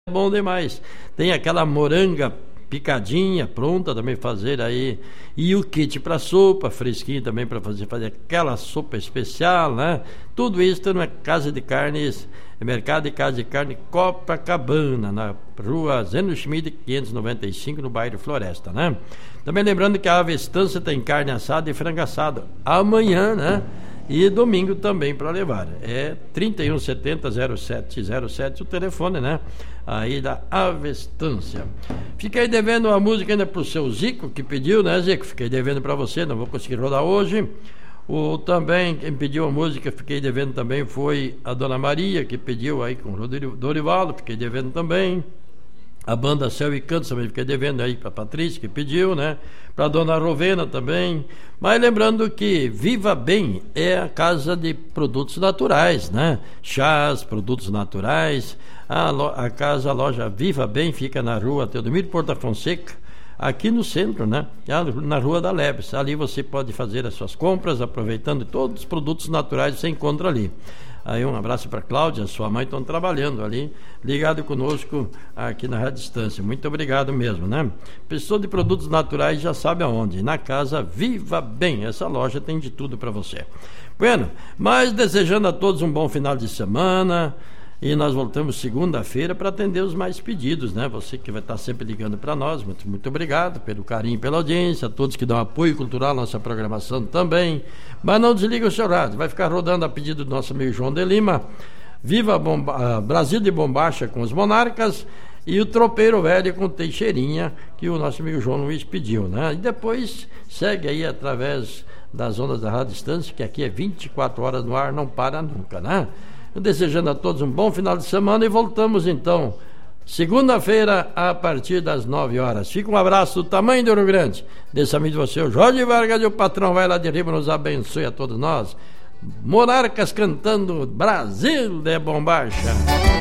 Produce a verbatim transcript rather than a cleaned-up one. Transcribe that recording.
bom demais. Tem aquela moranga picadinha pronta também fazer aí, e o kit para sopa fresquinho também para fazer fazer aquela sopa especial, né? Tudo isso não é Casa de Carnes, é Mercado de Casa de Carne Copacabana, na rua Zeno Schmid quinhentos e noventa e cinco, no bairro Floresta, né? Também lembrando que a Avestância tem carne assada e frango assado amanhã, né? E domingo também para levar. É trinta e um setenta, zero sete zero sete o telefone, né? Aí da Avestância. Fiquei devendo uma música ainda pro seu Zico, que pediu, né, Zico? Fiquei devendo para você, não vou conseguir rodar hoje. O, também, quem pediu a música, fiquei devendo também, foi a Dona Maria, que pediu aí com o Dorivaldo, fiquei devendo também. A banda Céu e Cantos também fiquei devendo aí para Patrícia, que pediu, né? Para Dona Rovena também. Mas lembrando que Viva Bem é a casa de produtos naturais, né? Chás, produtos naturais. A, lo, a casa, a loja Viva Bem fica na rua Teodomiro Porta Fonseca, aqui no centro, né? Na Rua da Lebes. Ali você pode fazer as suas compras, aproveitando todos os produtos naturais que você encontra ali. Aí um abraço para a Cláudia, sua mãe, estão trabalhando ali, ligado conosco aqui na Rádio Distância. Muito obrigado mesmo, né? Pessoa de produtos naturais já sabe aonde, na casa Viva Bem. Essa loja tem de tudo para você. Bueno, mas desejando a todos um bom final de semana. E nós voltamos segunda-feira para atender os mais pedidos, né? Você que vai estar sempre ligando para nós, muito, muito obrigado pelo carinho, pela audiência, a todos que dão apoio cultural à nossa programação também. Mas não desliga o seu rádio, vai ficar rodando a pedido do nosso amigo João de Lima, Viva Bomba, Brasil de Bombacha com os Monarcas e o Tropeiro Velho com Teixeirinha, que o nosso amigo João Luiz pediu, né? E depois segue aí através das ondas da Rádio Distância, que aqui é vinte e quatro horas no ar, não para nunca, né? Desejando a todos um bom final de semana e voltamos então segunda-feira a partir das nove horas. Fica um abraço do tamanho do Rio Grande desse amigo de você, o Jorge Vargas, e o patrão vai lá de Riba, nos abençoe a todos nós. Monarcas cantando Brasil de Bombacha.